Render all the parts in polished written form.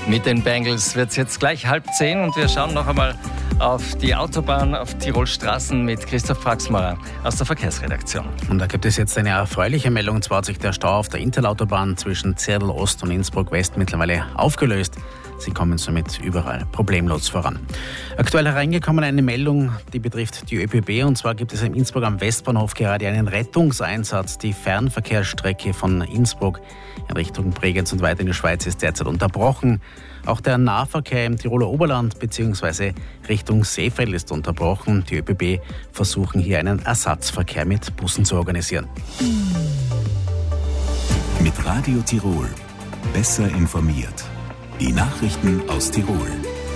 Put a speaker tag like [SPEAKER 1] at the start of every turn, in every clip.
[SPEAKER 1] Mit den Bengals wird es jetzt gleich 9:30 und wir schauen noch einmal auf die Autobahn, auf Tirol Straßen mit Christoph Praxmacher aus der Verkehrsredaktion.
[SPEAKER 2] Und da gibt es jetzt eine erfreuliche Meldung. Und zwar hat sich der Stau auf der Interlautobahn zwischen Zirl Ost und Innsbruck West mittlerweile aufgelöst. Sie kommen somit überall problemlos voran. Aktuell hereingekommen eine Meldung, die betrifft die ÖBB. Und zwar gibt es in Innsbruck am Westbahnhof gerade einen Rettungseinsatz. Die Fernverkehrsstrecke von Innsbruck in Richtung Bregenz und weiter in die Schweiz ist derzeit unterbrochen. Auch der Nahverkehr im Tiroler Oberland bzw. Richtung Seefeld ist unterbrochen. Die ÖBB versuchen hier einen Ersatzverkehr mit Bussen zu organisieren.
[SPEAKER 3] Mit Radio Tirol. Besser informiert. Die Nachrichten aus Tirol.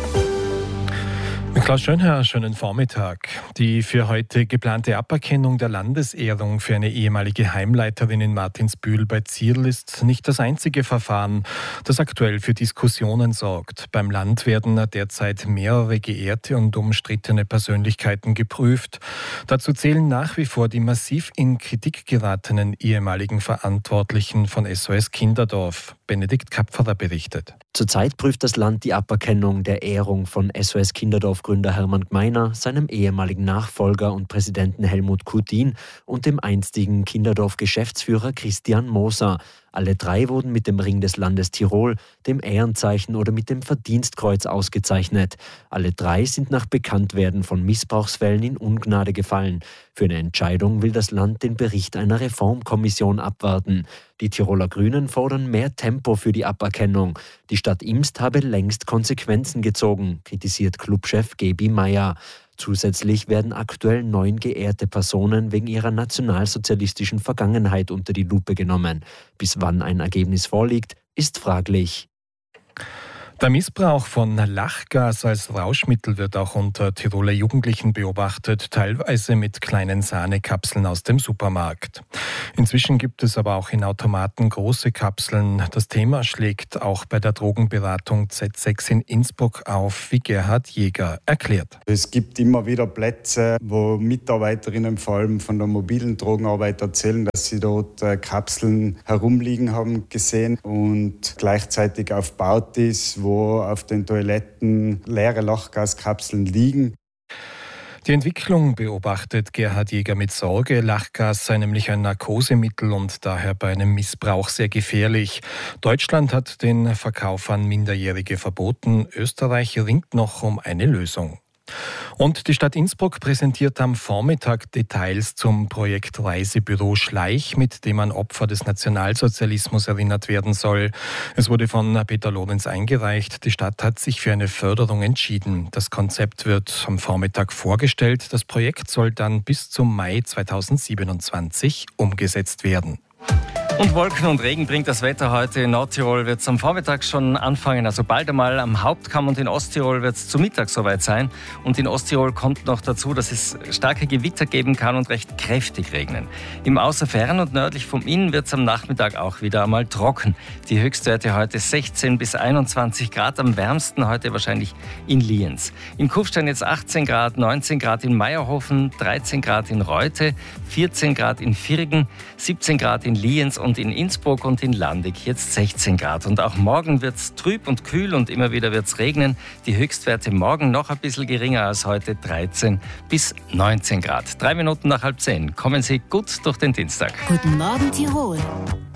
[SPEAKER 4] Mit Klaus Schönherr, schönen Vormittag. Die für heute geplante Aberkennung der Landesehrung für eine ehemalige Heimleiterin in Martinsbühl bei Zirl ist nicht das einzige Verfahren, das aktuell für Diskussionen sorgt. Beim Land werden derzeit mehrere geehrte und umstrittene Persönlichkeiten geprüft. Dazu zählen nach wie vor die massiv in Kritik geratenen ehemaligen Verantwortlichen von SOS Kinderdorf. Benedikt Kapferer berichtet.
[SPEAKER 5] Zurzeit prüft das Land die Aberkennung der Ehrung von SOS Kinderdorf-Gründer Hermann Gmeiner, seinem ehemaligen Nachfolger und Präsidenten Helmut Kutin und dem einstigen Kinderdorf-Geschäftsführer Christian Moser. Alle drei wurden mit dem Ring des Landes Tirol, dem Ehrenzeichen oder mit dem Verdienstkreuz ausgezeichnet. Alle drei sind nach Bekanntwerden von Missbrauchsfällen in Ungnade gefallen. Für eine Entscheidung will das Land den Bericht einer Reformkommission abwarten. Die Tiroler Grünen fordern mehr Tempo für die Aberkennung. Die Stadt Imst habe längst Konsequenzen gezogen, kritisiert Clubchef Gebi Meyer. Zusätzlich werden aktuell 9 geehrte Personen wegen ihrer nationalsozialistischen Vergangenheit unter die Lupe genommen. Bis wann ein Ergebnis vorliegt, ist fraglich.
[SPEAKER 4] Der Missbrauch von Lachgas als Rauschmittel wird auch unter Tiroler Jugendlichen beobachtet, teilweise mit kleinen Sahnekapseln aus dem Supermarkt. Inzwischen gibt es aber auch in Automaten große Kapseln. Das Thema schlägt auch bei der Drogenberatung Z6 in Innsbruck auf, wie Gerhard Jäger erklärt.
[SPEAKER 6] Es gibt immer wieder Plätze, wo Mitarbeiterinnen vor allem von der mobilen Drogenarbeit erzählen, dass sie dort Kapseln herumliegen haben gesehen und gleichzeitig auf Partys, wo auf den Toiletten leere Lachgaskapseln liegen.
[SPEAKER 4] Die Entwicklung beobachtet Gerhard Jäger mit Sorge. Lachgas sei nämlich ein Narkosemittel und daher bei einem Missbrauch sehr gefährlich. Deutschland hat den Verkauf an Minderjährige verboten. Österreich ringt noch um eine Lösung. Und die Stadt Innsbruck präsentiert am Vormittag Details zum Projekt Reisebüro Schleich, mit dem an Opfer des Nationalsozialismus erinnert werden soll. Es wurde von Peter Lorenz eingereicht. Die Stadt hat sich für eine Förderung entschieden. Das Konzept wird am Vormittag vorgestellt. Das Projekt soll dann bis zum Mai 2027 umgesetzt werden.
[SPEAKER 1] Und Wolken und Regen bringt das Wetter heute. In Nordtirol wird es am Vormittag schon anfangen, also bald einmal am Hauptkamm, und in Osttirol wird es zu Mittag soweit sein. Und in Osttirol kommt noch dazu, dass es starke Gewitter geben kann und recht kräftig regnen. Im Außerfern und nördlich vom Inn wird es am Nachmittag auch wieder einmal trocken. Die Höchstwerte heute 16 bis 21 Grad, am wärmsten heute wahrscheinlich in Lienz. In Kufstein jetzt 18 Grad, 19 Grad in Meierhofen, 13 Grad in Reute, 14 Grad in Virgen, 17 Grad in Lienz und in Innsbruck und in Landig jetzt 16 Grad. Und auch morgen wird es trüb und kühl und immer wieder wird es regnen. Die Höchstwerte morgen noch ein bisschen geringer als heute, 13 bis 19 Grad. 3 Minuten nach 9:30. Kommen Sie gut durch den Dienstag.
[SPEAKER 7] Guten Morgen Tirol.